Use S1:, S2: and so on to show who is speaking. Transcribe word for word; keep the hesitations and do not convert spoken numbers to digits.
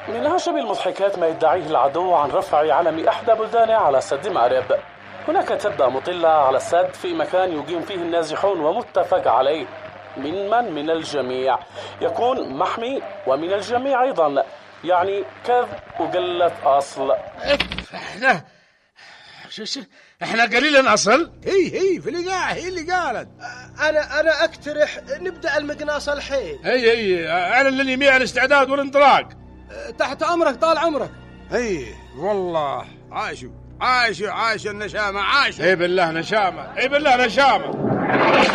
S1: من أعجب المضحكات ما يدعيه العدو عن رفع علم إحدى بلدانه على سد مأرب. هناك تبدأ مطلة على السد في مكان يقيم فيه النازحون ومتفق عليه من من من الجميع، يكون محمي ومن الجميع أيضا، يعني كذب وقلة أصل.
S2: احنا احنا قليل الأصل.
S3: هي هي في اللي قاعد هي اللي قالت.
S4: أنا أنا أقترح نبدأ المقناصة الحين.
S2: هي هي أنا اللي يميع الاستعداد والانطلاق.
S5: تحت أمرك طال عمرك.
S3: هي والله عاشوا عاشوا عاش النشامة عاشوا.
S2: اي بالله نشامة، اي بالله نشامة.